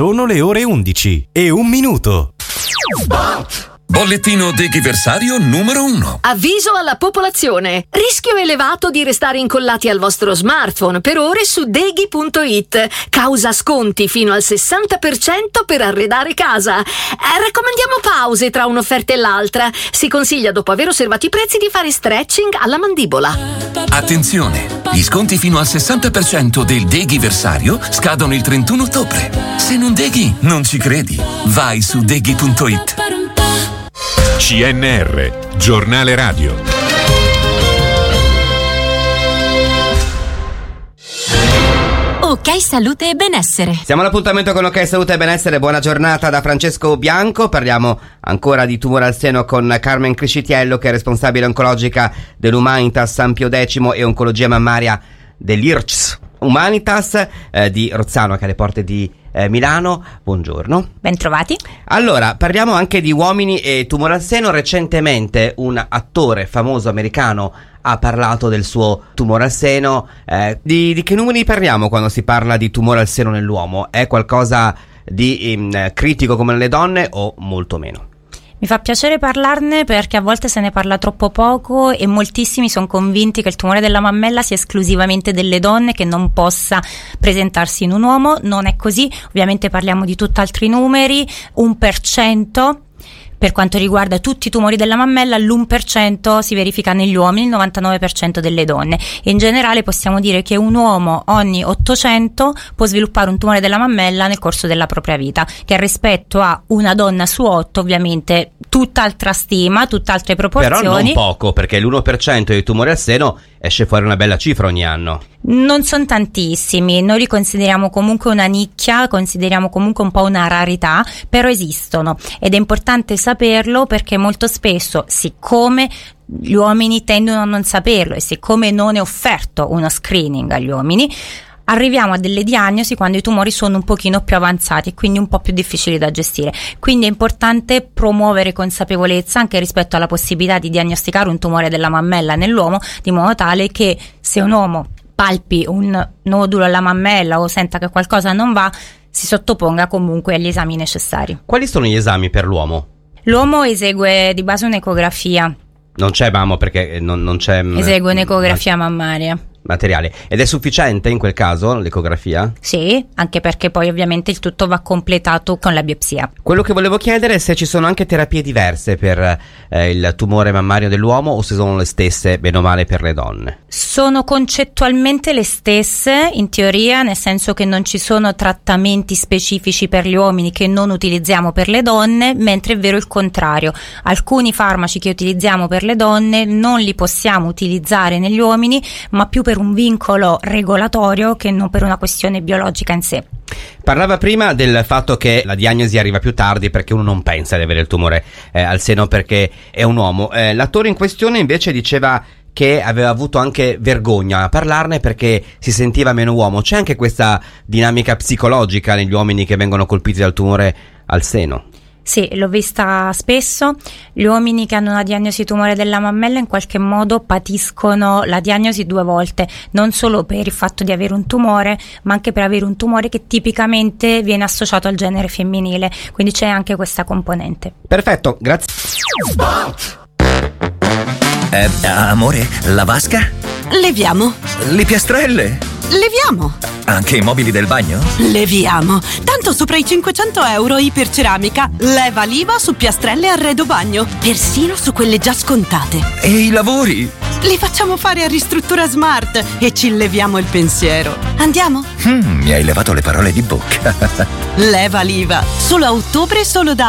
Sono le ore 11:01. Bollettino deghiversario numero 1. Avviso alla popolazione. Rischio elevato di restare incollati al vostro smartphone per ore su deghi.it. Causa sconti fino al 60% per arredare casa. Raccomandiamo pause tra un'offerta e l'altra. Si consiglia, dopo aver osservato i prezzi, di fare stretching alla mandibola. Attenzione! Gli sconti fino al 60% del deghiversario scadono il 31 ottobre. Se non deghi, non ci credi. Vai su deghi.it. CNR, giornale radio. Ok Salute e Benessere. Siamo all'appuntamento con Ok Salute e Benessere. Buona giornata da Francesco Bianco. Parliamo ancora di tumore al seno con Carmen Criscitiello, che è responsabile oncologica dell'Humanitas San Pio X e oncologia mammaria dell'IRCS Humanitas di Rozzano, che è alle porte di Milano. Buongiorno. Bentrovati. Allora, parliamo anche di uomini e tumore al seno. Recentemente un attore famoso americano ha parlato del suo tumore al seno. Di che numeri parliamo quando si parla di tumore al seno nell'uomo? È qualcosa di critico come nelle donne o molto meno? Mi fa piacere parlarne perché a volte se ne parla troppo poco e moltissimi sono convinti che il tumore della mammella sia esclusivamente delle donne, che non possa presentarsi in un uomo. Non è così, ovviamente parliamo di tutt'altri numeri. 1% per quanto riguarda tutti i tumori della mammella, l'1% si verifica negli uomini, il 99% delle donne. E in generale possiamo dire che un uomo ogni 800 può sviluppare un tumore della mammella nel corso della propria vita, che rispetto a una donna su 8 ovviamente tutt'altra stima, tutt'altre proporzioni. Però non poco, perché l'1% dei tumori al seno esce fuori una bella cifra ogni anno. Non sono tantissimi, noi li consideriamo comunque una nicchia, consideriamo comunque un po' una rarità, però esistono ed è importante saperlo, perché molto spesso, siccome gli uomini tendono a non saperlo e siccome non è offerto uno screening agli uomini, arriviamo a delle diagnosi quando i tumori sono un pochino più avanzati e quindi un po' più difficili da gestire. Quindi è importante promuovere consapevolezza anche rispetto alla possibilità di diagnosticare un tumore della mammella nell'uomo, di modo tale che se un uomo palpi un nodulo alla mammella o senta che qualcosa non va, si sottoponga comunque agli esami necessari. Quali sono gli esami per l'uomo? L'uomo esegue di base un'ecografia. Non c'è mammo, perché non c'è... Esegue un'ecografia mammaria. Materiale. Ed è sufficiente in quel caso l'ecografia? Sì, anche perché poi ovviamente il tutto va completato con la biopsia. Quello che volevo chiedere è se ci sono anche terapie diverse per il tumore mammario dell'uomo, o se sono le stesse bene o male per le donne. Sono concettualmente le stesse in teoria, nel senso che non ci sono trattamenti specifici per gli uomini che non utilizziamo per le donne, mentre è vero il contrario. Alcuni farmaci che utilizziamo per le donne non li possiamo utilizzare negli uomini, ma più per un vincolo regolatorio che non per una questione biologica in sé. Parlava prima del fatto che la diagnosi arriva più tardi perché uno non pensa di avere il tumore al seno perché è un uomo. L'attore in questione invece diceva che aveva avuto anche vergogna a parlarne perché si sentiva meno uomo. C'è anche questa dinamica psicologica negli uomini che vengono colpiti dal tumore al seno? Sì, l'ho vista spesso. Gli uomini che hanno una diagnosi tumore della mammella in qualche modo patiscono la diagnosi 2 volte, non solo per il fatto di avere un tumore, ma anche per avere un tumore che tipicamente viene associato al genere femminile, quindi c'è anche questa componente. Perfetto, grazie. Amore, la vasca? Leviamo. Le piastrelle? Leviamo. Anche i mobili del bagno? Leviamo. Tanto sopra i 500 euro Iperceramica leva l'IVA su piastrelle e arredo bagno, persino su quelle già scontate. E i lavori? Li facciamo fare a Ristruttura Smart e ci leviamo il pensiero. Andiamo? Mi hai levato le parole di bocca. Leva l'IVA. Solo a ottobre, solo da